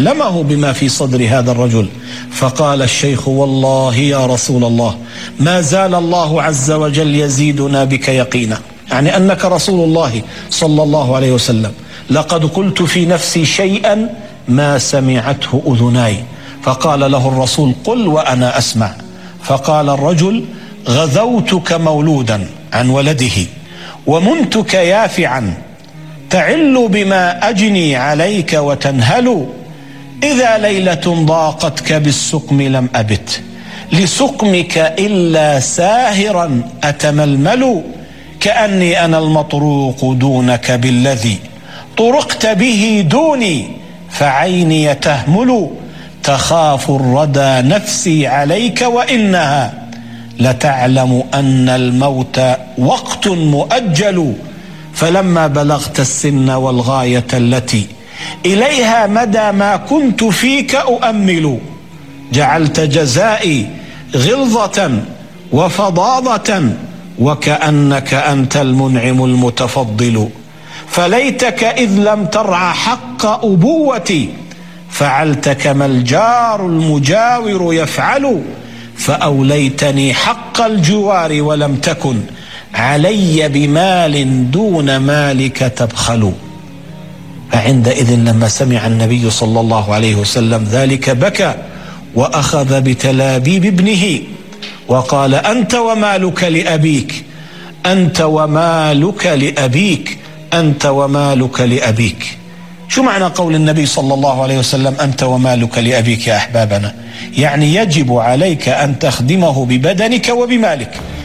فأعلمه بما في صدر هذا الرجل. فقال الشيخ: والله يا رسول الله ما زال الله عز وجل يزيدنا بك يقينا، يعني أنك رسول الله صلى الله عليه وسلم. لقد قلت في نفسي شيئا ما سمعته أذناي. فقال له الرسول: قل وأنا أسمع. فقال الرجل: غذوتك مولودا عن ولده ومنتك يافعا، تعل بما أجني عليك وتنهل، إذا ليلة ضاقتك بالسقم لم أبت، لسقمك إلا ساهرا أتململ، كأني أنا المطروق دونك بالذي طرقت به دوني، فعيني تهمل، تخاف الردى نفسي عليك، وإنها لتعلم أن الموت وقت مؤجل، فلما بلغت السن والغاية التي إليها مدى ما كنت فيك أؤمل، جعلت جزائي غلظة وفظاظة، وكأنك أنت المنعم المتفضل، فليتك إذ لم ترع حق أبوتي، فعلت كما الجار المجاور يفعل، فأوليتني حق الجوار ولم تكن علي بمال دون مالك تبخل. فعندئذ لما سمع النبي صلى الله عليه وسلم ذلك بكى وأخذ بتلابيب ابنه وقال: أنت ومالك لأبيك، أنت ومالك لأبيك، أنت ومالك لأبيك. شو معنى قول النبي صلى الله عليه وسلم أنت ومالك لأبيك يا أحبابنا؟ يعني يجب عليك أن تخدمه ببدنك وبمالك.